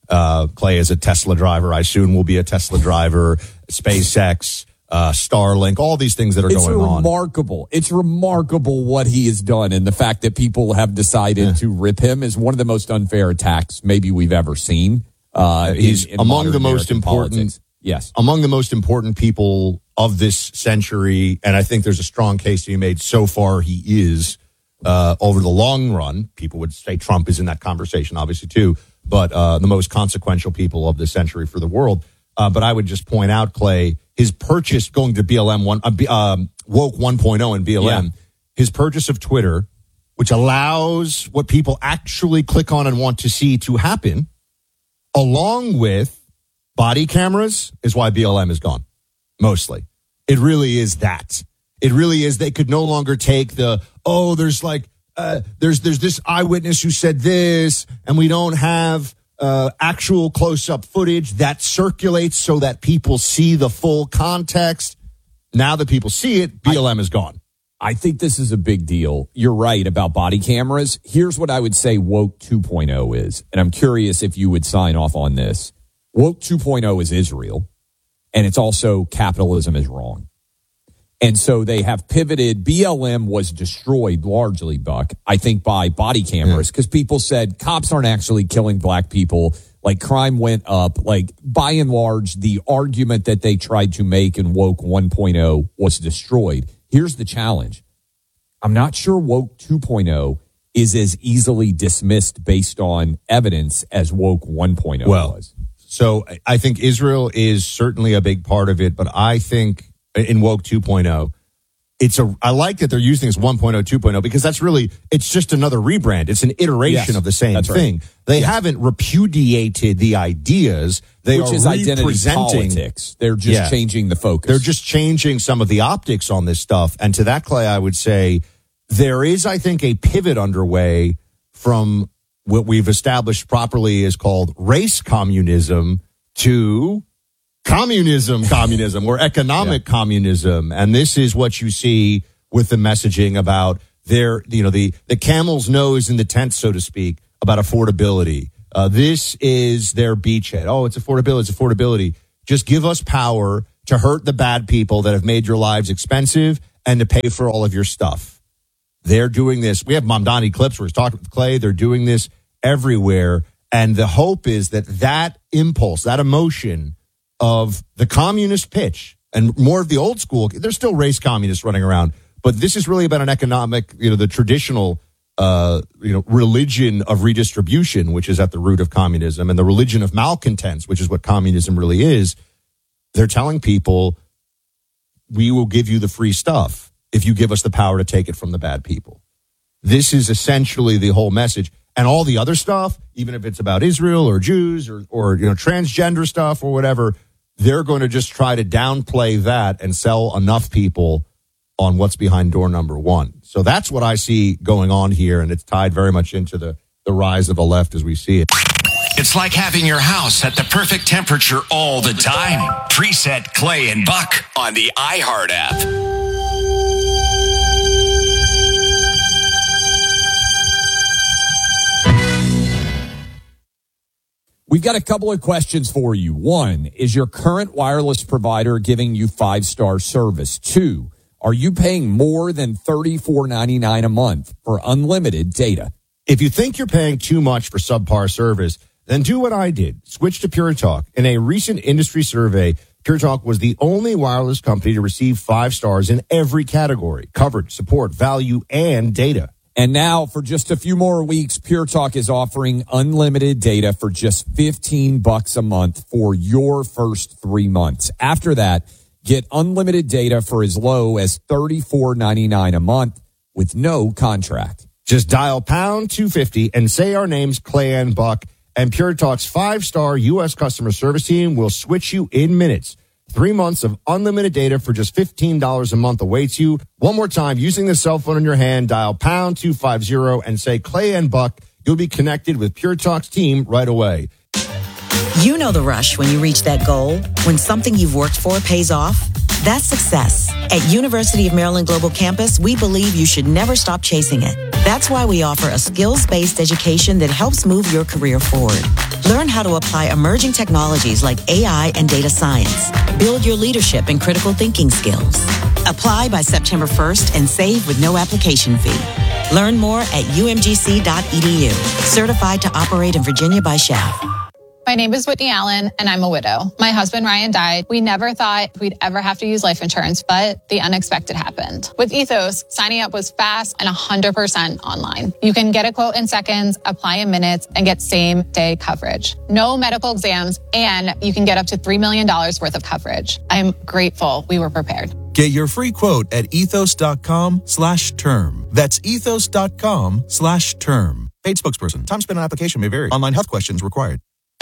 Clay is a Tesla driver. I soon will be a Tesla driver. SpaceX, Starlink, all these things that are going on. It's remarkable what he has done. And the fact that people have decided to rip him is one of the most unfair attacks maybe we've ever seen. He's among the most important. Politics. Yes. Among the most important people of this century. And I think there's a strong case to be made. So far, he is, over the long run. People would say Trump is in that conversation, obviously, too. But the most consequential people of this century for the world. But I would just point out, Clay, his purchase going to BLM Woke 1.0 and BLM, his purchase of Twitter, which allows what people actually click on and want to see to happen, along with body cameras, is why BLM is gone. Mostly. It really is that. It really is. They could no longer take there's this eyewitness who said this, and we don't have actual close-up footage that circulates so that people see the full context. Now that people see it, BLM is gone. I think this is a big deal. You're right about body cameras. Here's what I would say Woke 2.0 is, and I'm curious if you would sign off on this. Woke 2.0 is Israel, and it's also capitalism is wrong. And so they have pivoted. BLM was destroyed largely, Buck, I think, by body cameras because people said cops aren't actually killing black people. Like, crime went up. Like, by and large, the argument that they tried to make in Woke 1.0 was destroyed. Here's the challenge. I'm not sure Woke 2.0 is as easily dismissed based on evidence as Woke 1.0 was. So I think Israel is certainly a big part of it, but I think in Woke 2.0, I like that they're using this 1.0, 2.0, because that's really, it's just another rebrand. It's an iteration of the same thing. Right. They haven't repudiated the ideas. They Which are is identity politics. They're just changing the focus. They're just changing some of the optics on this stuff. And to that, Clay, I would say there is, I think, a pivot underway from what we've established properly is called race communism to communism or economic communism. And this is what you see with the messaging about the camel's nose in the tent, so to speak, about affordability. This is their beachhead. Oh, it's affordability. Just give us power to hurt the bad people that have made your lives expensive and to pay for all of your stuff. They're doing this. We have Mamdani clips where he's talking with Clay. They're doing this everywhere. And the hope is that impulse, that emotion of the communist pitch and more of the old school, there's still race communists running around, but this is really about an economic, the traditional, religion of redistribution, which is at the root of communism, and the religion of malcontents, which is what communism really is. They're telling people, we will give you the free stuff if you give us the power to take it from the bad people. This is essentially the whole message. And all the other stuff, even if it's about Israel or Jews or transgender stuff or whatever, they're going to just try to downplay that and sell enough people on what's behind door number one. So that's what I see going on here, and it's tied very much into the rise of the left as we see it. It's like having your house at the perfect temperature all the time. Preset Clay and Buck on the iHeart app. We've got a couple of questions for you. One, is your current wireless provider giving you 5-star service? 2, are you paying more than $34.99 a month for unlimited data? If you think you're paying too much for subpar service, then do what I did. Switch to Pure Talk. In a recent industry survey, Pure Talk was the only wireless company to receive 5 stars in every category: coverage, support, value, and data. And now, for just a few more weeks, Pure Talk is offering unlimited data for just $15 a month for your first 3 months. After that, get unlimited data for as low as $34.99 a month with no contract. Just dial pound 250 and say our names, Clay and Buck, and Pure Talk's 5-star U.S. customer service team will switch you in minutes. 3 months of unlimited data for just $15 a month awaits you. One more time, using the cell phone in your hand, dial pound 250 and say Clay and Buck. You'll be connected with Pure Talk's team right away. You know the rush when you reach that goal, when something you've worked for pays off. That's success. At University of Maryland Global Campus, we believe you should never stop chasing it. That's why we offer a skills-based education that helps move your career forward. Learn how to apply emerging technologies like AI and data science. Build your leadership and critical thinking skills. Apply by September 1st and save with no application fee. Learn more at umgc.edu. Certified to operate in Virginia by SCHAF. My name is Whitney Allen, and I'm a widow. My husband, Ryan, died. We never thought we'd ever have to use life insurance, but the unexpected happened. With Ethos, signing up was fast and 100% online. You can get a quote in seconds, apply in minutes, and get same-day coverage. No medical exams, and you can get up to $3 million worth of coverage. I'm grateful we were prepared. Get your free quote at ethos.com/term. That's ethos.com/term. Paid spokesperson. Time spent on application may vary. Online health questions required.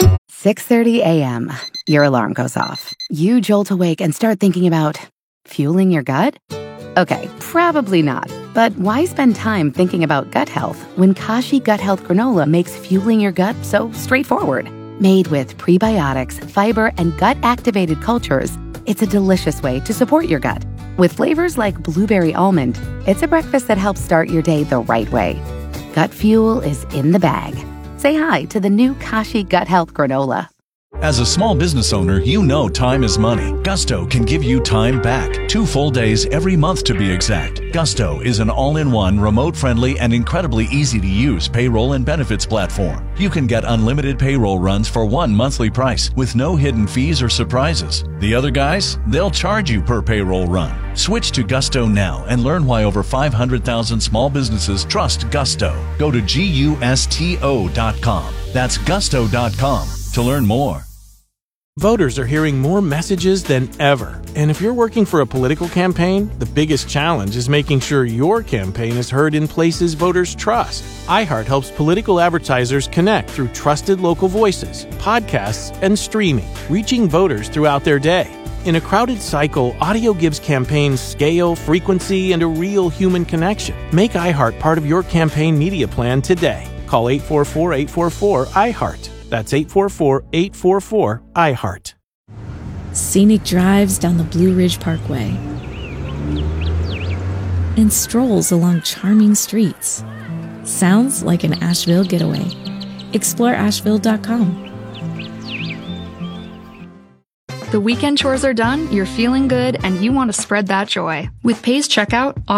6:30 a.m. Your alarm goes off. You jolt awake and start thinking about fueling your gut? Okay, probably not. But why spend time thinking about gut health when Kashi Gut Health Granola makes fueling your gut so straightforward? Made with prebiotics, fiber, and gut-activated cultures, it's a delicious way to support your gut. With flavors like blueberry almond, it's a breakfast that helps start your day the right way. Gut fuel is in the bag. Say hi to the new Kashi Gut Health Granola. As a small business owner, you know time is money. Gusto can give you time back. 2 full days every month to be exact. Gusto is an all-in-one, remote-friendly, and incredibly easy-to-use payroll and benefits platform. You can get unlimited payroll runs for one monthly price with no hidden fees or surprises. The other guys, they'll charge you per payroll run. Switch to Gusto now and learn why over 500,000 small businesses trust Gusto. Go to GUSTO.com. That's Gusto.com to learn more. Voters are hearing more messages than ever. And if you're working for a political campaign, the biggest challenge is making sure your campaign is heard in places voters trust. iHeart helps political advertisers connect through trusted local voices, podcasts, and streaming, reaching voters throughout their day. In a crowded cycle, audio gives campaigns scale, frequency, and a real human connection. Make iHeart part of your campaign media plan today. Call 844-844-iHeart. That's 844-844-iHeart. Scenic drives down the Blue Ridge Parkway and strolls along charming streets. Sounds like an Asheville getaway. Explore Asheville.com. The weekend chores are done, you're feeling good, and you want to spread that joy. With Pace Checkout,